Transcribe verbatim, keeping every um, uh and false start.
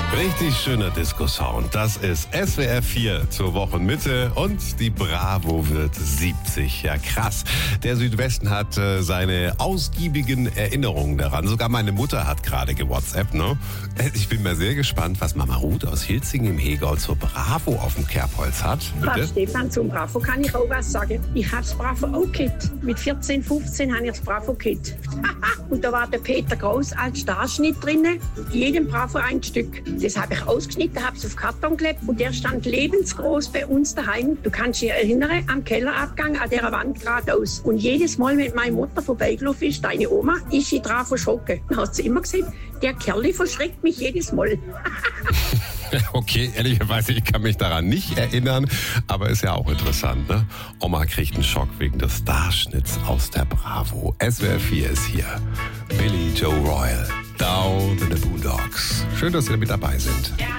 Richtig schöner Disco-Sound. Das ist S W R vier zur Wochenmitte und die Bravo wird siebzig. Ja, krass. Der Südwesten hat äh, seine ausgiebigen Erinnerungen daran. Sogar meine Mutter hat gerade gewhatsappt, ne? Ich bin mal sehr gespannt, was Mama Ruth aus Hilzing im Hegau zur Bravo auf dem Kerbholz hat. Bitte? Stefan, zum Bravo kann ich auch was sagen. Ich habe das Bravo-O-Kit. Mit vierzehn, fünfzehn habe ich das Bravo-Kit. Und da war der Peter Groß als Starschnitt drin. Jedem Bravo ein Stück. Das habe ich ausgeschnitten, habe es auf Karton geklebt und der stand lebensgroß bei uns daheim. Du kannst dich erinnern, am Kellerabgang, an der Wand geradeaus. Und jedes Mal, wenn meine Mutter vorbeigelaufen ist, deine Oma, ist sie dran verschrocken. Dann hat sie immer gesagt, der Kerl verschreckt mich jedes Mal. Okay, ehrlicherweise, ich kann mich daran nicht erinnern, aber ist ja auch interessant, ne? Oma kriegt einen Schock wegen des Starschnitts aus der Bravo. S W R vier ist hier. Billy Joe Royal, Down in the Boondocks. Schön, dass Sie mit dabei sind.